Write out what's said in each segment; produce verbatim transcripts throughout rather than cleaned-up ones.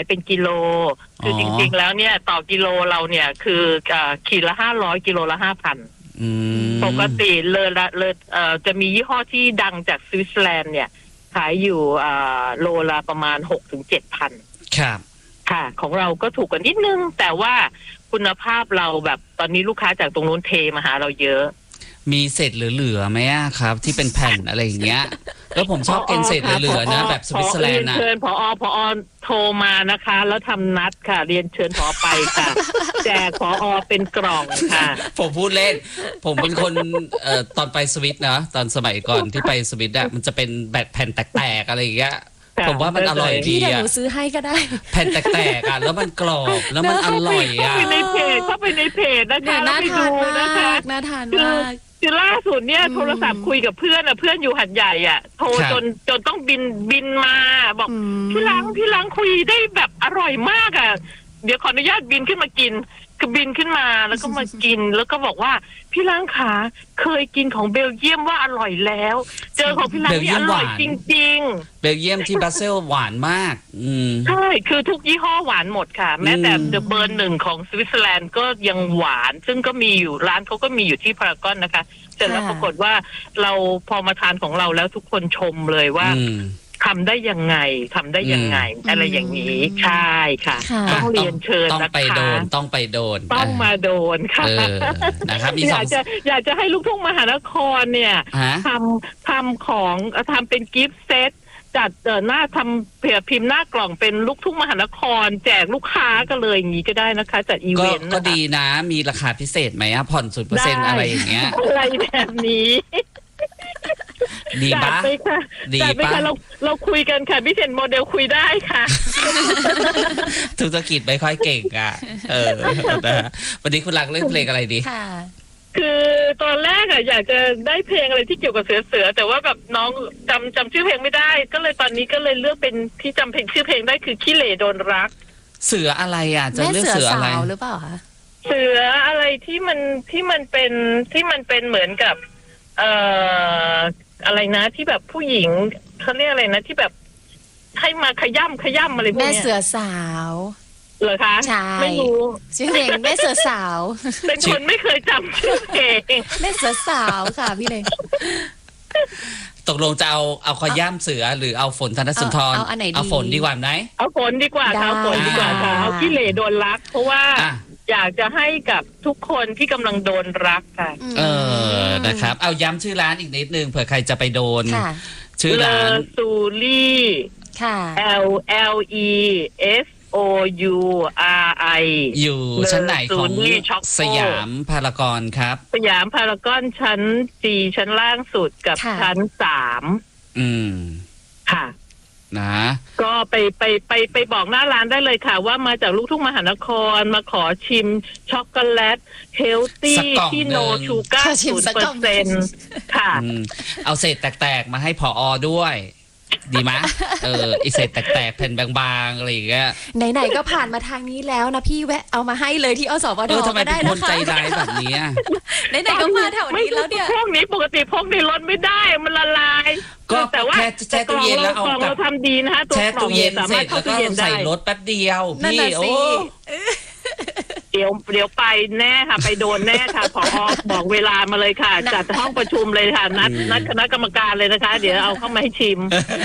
เป็นกิโลคือจริงๆแล้วเนี่ยต่อกิโลเราเนี่ยคือขีดละห้าร้อยกิโลละห้าพันปกติเลยละเลยเอ่อจะมียี่ห้อที่ดังจากสวิตเซอร์แลนด์เนี่ยขายอยู่อ่าโลละประมาณหกถึงเจ็ดพันครับค่ะของเราก็ถูกกว่านิดนึงแต่ว่าคุณภาพเราแบบตอนนี้ลูกค้าจากตรงนู้นเทมาหาเราเยอะมีเศษเหลือๆไหมครับที่เป็นแผ่นอะไรอย่างเงี้ยแล้วผมชอบกินเศษเหลือๆนะแบบสวิตเซอร์แลนด์นะเชิญพอพอโทรมานะคะแล้วทำนัดค่ะเรียนเชิญพอไปค่ะแจกพอเป็นกล่องค่ะผมพูดเล่นผมเป็นคนเอ่อตอนไปสวิตนะตอนสมัยก่อนที่ไปสวิตอะมันจะเป็นแบบแผ่นแตกๆอะไรอย่างเงี้ยผมว่ามันอร่อยดีอ่ะหนูซื้อให้ก็ได้แผ่นแตกๆอ่ะแล้วมันกรอบแล้วมันอร่อยอ่ะเข้าไปในเพจเข้าไปในเพจนะคะแล้วไปดูนะคะน่าทานมากคือล่าสุดเนี่ยโทรศัพท์คุยกับเพื่อนอ่ะเพื่อนอยู่หัดใหญ่อ่ะโทรจนจนต้องบินบินมาบอกพี่ล้างพี่ล้างคุยได้แบบอร่อยมากอ่ะเดี๋ยวขออนุญาตบินขึ้นมากินคือบินขึ้นมาแล้วก็มากินแล้วก็บอกว่าพี่ล้างขาเคยกินของเบลเยียมว่าอร่อยแล้วเจอของพี่ล้างนี่อร่อยจริงๆเบลเยียมที่บรัสเซลหวานมากใช่คือทุกยี่ห้อหวานหมดค่ะแม้แต่เดอะเบอร์หนึ่งของสวิตเซอร์แลนด์ก็ยังหวานซึ่งก็มีอยู่ร้านเขาก็มีอยู่ที่พารากอนนะคะเสร็จแล้วปรากฏว่าเราพอมาทานของเราแล้วทุกคนชมเลยว่าทำได้ยังไงทำได้ยังไงอะไรอย่างนี้ใช่ค่ะต้องเรียนเชิญนะคะต้องไปโดนต้องไปโดนต้องมาโดนค่ะนะครับอยากจะอยากจะให้ลูกทุ่งมหานครเนี่ยทำทำของทำเป็นกิฟต์เซตจัดหน้าทำเผื่อพิมพ์หน้ากล่องเป็นลูกทุ่งมหานครแจกลูกค้าก็เลยอย่างนี้ก็ได้นะคะจัดอีเวนต์ก็ดีนะมีราคาพิเศษไหมผ่อนศูนย์เปอร์เซ็นต์อะไรอย่างเงี้ยอะไรแบบนี้ดีปะดีปะเราเราคุยกันค่ะพิเศษโมเดลคุยได้ค่ะธุรกิจไม่ค่อยเก่งอ่ะเออนะวันนี้คุณหลักเล่นเพลงอะไรดีคือตอนแรกอะอยากจะได้เพลงอะไรที่เกี่ยวกับเสือเสือแต่ว่าแบบน้องจำจำชื่อเพลงไม่ได้ก็เลยตอนนี้ก็เลยเลือกเป็นที่จำเพลงชื่อเพลงได้คือขี้เหร่โดนรักเสืออะไรอ่ะจะเลือกเสืออะไรหรือเปล่าคะเสืออะไรที่มันที่มันเป็นที่มันเป็นเหมือนกับเอ่ออะไรนะที่แบบผู้หญิงเขาเรียกอะไรนะที่แบบให้มาขย่ำขย่ำอะไรพวกนี้แม่เสือสาวเหรอคะใช่ไม่รู้ชื่อเพลงแม่เสือสาวเป็นคนไม่เคยจำชื่อเพลงแม่เสือสาวค่ะพี่เลยตกลงจะเอาเอาขย่ำเสือหรือเอาฝนธนสุนทรเอาอันไหนดีเอาฝนดีกว่าไหมเอาฝนดีกว่าค่ะเอาฝนดีกว่าค่ะเอาขี้เหร่โดนรักเพราะว่าอยากจะให้กับทุกคนที่กำลังโดนรักค่ะเออนะครับเอาย้ำชื่อร้านอีกนิดนึงเผื่อใครจะไปโดนชื่อร้านเลซูลี่ค่ะ L L E S O U R I อยู่ชั้นไหนของสยามพารากอนครับสยามพารากอนชั้น G ชั้นล่างสุดกับชั้นสามอืมค่ะนะก็ไปไปไปไปบอกหน้าร้านได้เลยค่ะว่ามาจากลูกทุ่งมหานครมาขอชิมช็อกโกแลตเฮลตี้ที่โนชูการ์ศูนย์เปอร์เซ็นต์ค่ะเอาเศษแตกๆมาให้ผอ.ด้วยดีไหมเอออีเศษแตกๆแผ่นบางๆอะไรอย่างเงี้ยไหนๆก็ผ่านมาทางนี้แล้วนะพี่แวะเอามาให้เลยที่อสมทก็ได้นะคะทำไมเป็นคนใจร้ายแบบนี้ไหนๆก็มาแถวนี้แล้วเนี่ยพวกนี้ปกติพวกในรถไม่ได้มันละลายก็แต่ว่าแช่ตู้เย็นแล้วเอาเราทำดีนะคะแช่ตู้เย็นเสร็จแล้วก็ใส่รถแป๊บเดียวพี่โอ้เดี๋ยวเดี๋ยวไปแน่ค่ะไปโดนแน่ค่ะผอ.บอกเวลามาเลยค่ะจัดห้องประชุมเลยค่ะนัดนัดคณะกรรมการเลยนะคะเดี๋ยวเอาเข้ามาให้ชิม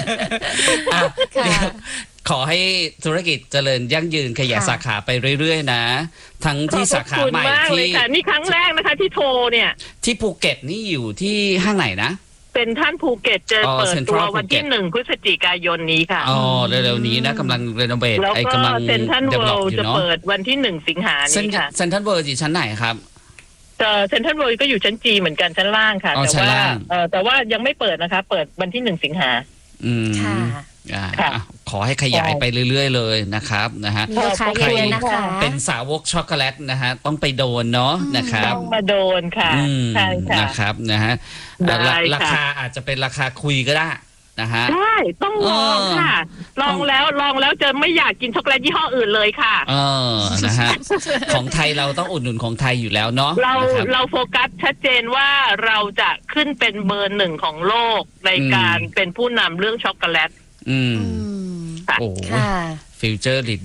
ขอให้ธุรกิจเจริญยั่งยืนขยายสาขาไปเรื่อยๆนะทั้งที่สาขาใหม่ที่นี่ครั้งแรกนะคะที่โทรเนี่ยที่ภูเก็ตนี่อยู่ที่ห้างไหนนะเป็นท่านภูเก็ตจะเปิดตัววันที่หนึ่งพฤศจิกายนนี้ค่ะอ๋อเร็วๆนี้นะกำลังเรโนเวทไอ้กำลังเซ็นทรัลเวิลด์จะเปิดวันที่หนึ่งสิงหาคมนี้ค่ะเซ็นทรัลเวิลด์อยู่ชั้นไหนครับเซ็นทรัลเวิลด์ก็อยู่ชั้นจีเหมือนกันชั้นล่างค่ะแต่ว่าแต่ว่ายังไม่เปิดนะคะเปิดวันที่หนึ่งสิงหาอืมค่ะขอให้ขยายไปเรื่อยๆเลยนะครับนะฮะใครเป็นสาวกช็อกโกแลตนะฮะต้องไปโดนเนาะนะครับต้องมาโดนค่ะใช่ค่ะนะครับนะฮะราคาอาจจะเป็นราคาคุยก็ได้นะฮะใช่ต้องลองค่ะลองแล้วลองแล้วจะไม่อยากกินช็อกโกแลตยี่ห้ออื่นเลยค่ะเออนะฮะของไทยเราต้องอุดหนุนของไทยอยู่แล้วเนาะเราเราโฟกัสชัดเจนว่าเราจะขึ้นเป็นเบอร์หนึ่งของโลกในการเป็นผู้นำเรื่องช็อกโกแลตอืมโอ้ฟิวเจอร์ลิด